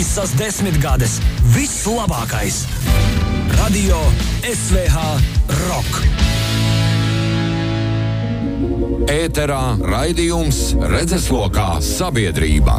Visas 10 gades vislabākais. Radio SVH Rock. Ēterā raidījums Redzeslokā sabiedrība.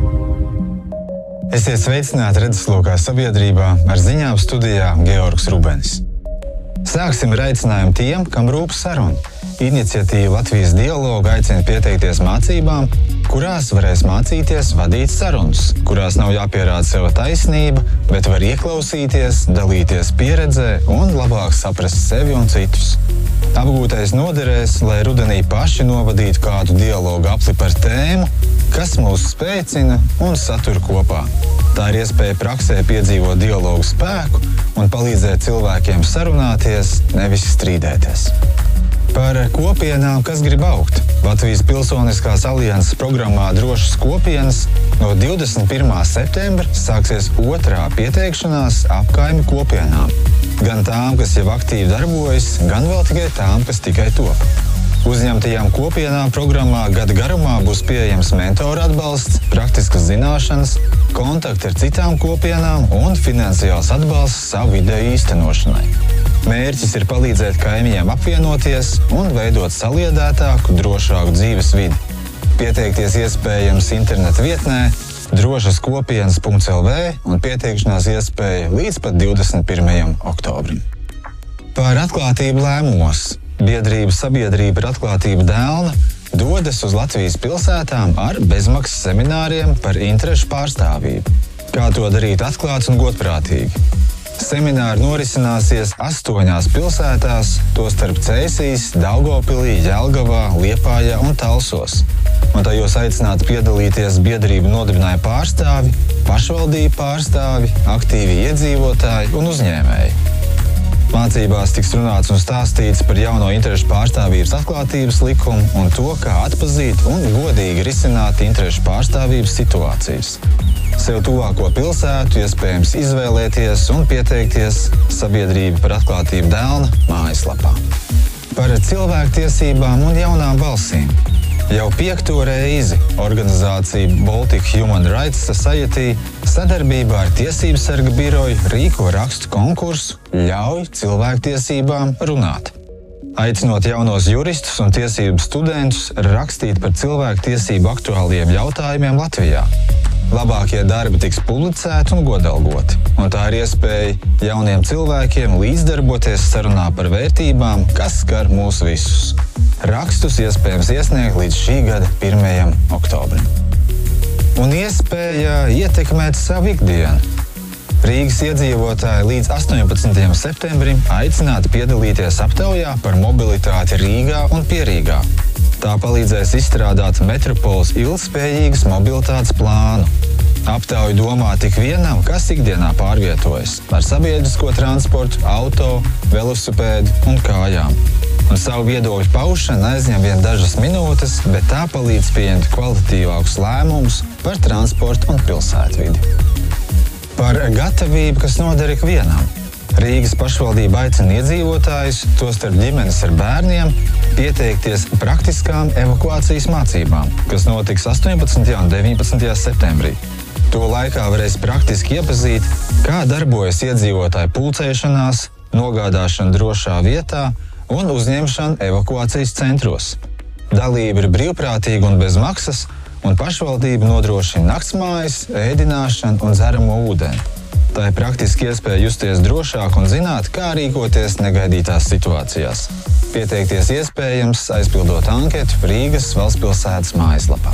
Esiet sveicināti Redzeslokā sabiedrībā ar ziņām studijā Georgs Rubenis. Sāksim ar aicinājumu tiem, kam rūp saruna. Iniciatīva Latvijas dialoga aicina pieteikties mācībām, kurās varēs mācīties vadīt sarunas, kurās nav jāpierāda sava taisnība, bet var ieklausīties, dalīties pieredzē un labāk saprast sevi un citus. Apgūtais noderēs, lai rudenī paši novadītu kādu dialogu apli par tēmu, kas mūs spēcina un satur kopā. Tā ir iespēja praksē piedzīvot dialogu spēku un palīdzēt cilvēkiem sarunāties, nevis strīdēties. Par kopienām, kas grib augt. Latvijas Pilsoniskās alianses programmā Drošas kopienas no 21. septembra sāksies otrā pieteikšanās apkaimi kopienām. Gan tām, kas jau aktīvi darbojas, gan vēl tikai tām, kas tikai top. Uzņemtajām kopienām programmā gada garumā būs pieejams mentora atbalsts, praktiskas zināšanas, kontakti ar citām kopienām un finansiāls atbalsts savu ideju īstenošanai. Mērķis ir palīdzēt kaimiņiem apvienoties un veidot saliedētāku, drošāku dzīves vidi. Pieteikties iespējams interneta vietnē drošaskopienas.lv un pieteikšanās iespēja līdz pat 21. oktobrim. Par atklātību lēmumos. Biedrība Sabiedrība ar atklātību Dēlna dodas uz Latvijas pilsētām ar bezmaksas semināriem par interešu pārstāvību. Kā to darīt atklāts un godprātīgi? Semināri norisināsies 8 pilsētās, tostarp Cēsīs, Daugavpilī, Jelgavā, Liepājā un Talsos. Un tajos aicināti piedalīties biedrību nodibināja pārstāvi, pašvaldību pārstāvi, aktīvi iedzīvotāji un uzņēmēji. Mācībās tiks runāts un stāstīts par jauno interešu pārstāvības atklātības likumu un to, kā atpazīt un godīgi risināt interešu pārstāvības situācijas. Sev tuvāko pilsētu iespējams izvēlēties un pieteikties Sabiedrība par atklātību Dēlna mājaslapā. Par cilvēktiesībām un jaunām balsīm. Jau 5. reizi organizācija Baltic Human Rights Society sadarbībā ar Tiesību sarga biroju rīko rakstu konkursu Ļauj cilvēktiesībām runāt. Aicinot jaunos juristus un tiesību studentus rakstīt par cilvēktiesību aktuāliem jautājumiem Latvijā. Labākie darbi tiks publicēti un godalgoti, un tā ir iespēja jauniem cilvēkiem līdzdarboties sarunā par vērtībām, kas skar mūs visus. Rakstus iespējams iesniegt līdz šī gada 1. oktobrim. Un iespēja ietekmēt savu ikdienu. Rīgas iedzīvotāji līdz 18. septembrim aicināti piedalīties aptaujā par mobilitāti Rīgā un Pierīgā. Tā palīdzēs izstrādāt metropoles ilgspējīgas mobilitātes plānu. Aptauja domā tik vienam, kas ikdienā pārvietojas ar sabiedrisko transportu, auto, velosipēdu un kājām. Un savu viedokļu paušana aizņem vien dažas minūtes, bet tā palīdz pieņemt kvalitatīvākus lēmumus par transportu un pilsētvidi. Par gatavību, kas noder ikvienam. Rīgas pašvaldība aicina iedzīvotājus, tostarp ģimenes ar bērniem, pieteikties praktiskām evakuācijas mācībām, kas notiks 18. un 19. septembrī. To laikā varēs praktiski iepazīt, kā darbojas iedzīvotāju pulcēšanās, nogādāšana drošā vietā un uzņemšana evakuācijas centros. Dalība ir brīvprātīga un bez maksas, un pašvaldība nodrošina naktsmājas, ēdināšanu un dzeramo ūdeni. Tā ir praktiski iespēja justies drošāk un zināt, kā rīkoties negaidītās situācijās. Pieteikties iespējams, aizpildot anketu Rīgas Valstspilsētas mājaslapā.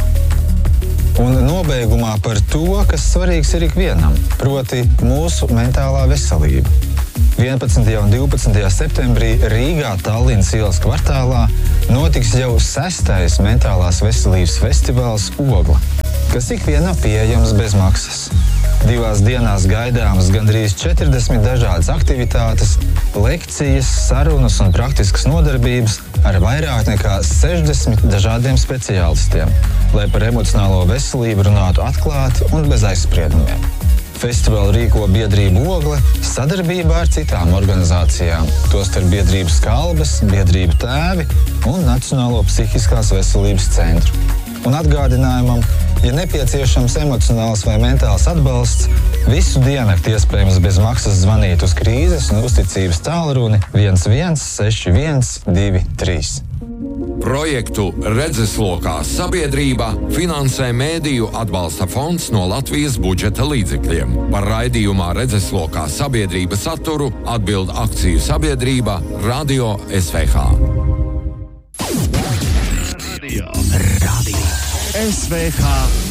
Un nobeigumā par to, kas svarīgs ir ikvienam, proti mūsu mentālā veselība. 11. un 12. septembrī Rīgā Tallinas ielas kvartālā notiks jau 6. mentālās veselības festivāls Ogla, kas ikvienam pieejams bez maksas. 2 dienās gaidāmas gandrīz 40 dažādas aktivitātes, lekcijas, sarunas un praktiskas nodarbības ar vairāk nekā 60 dažādiem speciālistiem, lai par emocionālo veselību runātu atklāti un bez aizspriedumiem. Festivālu rīko biedrība Ogle sadarbībā ar citām organizācijām, tostarp biedrību Skalbes, biedrību Tēvi un Nacionālo psihiskās veselības centru. Un atgādinājumam, Ja nepieciešams emocionāls vai mentāls atbalsts, visu diennakti iespējams bez maksas zvanīt uz krīzes un uzticības tālruni 116123. Projektu Redzeslokā sabiedrība finansē Mēdīju atbalsta fonds no Latvijas budžeta līdzekļiem. Par raidījumā Redzeslokā sabiedrība saturu atbild akciju sabiedrība Radio SVH. Radio SVH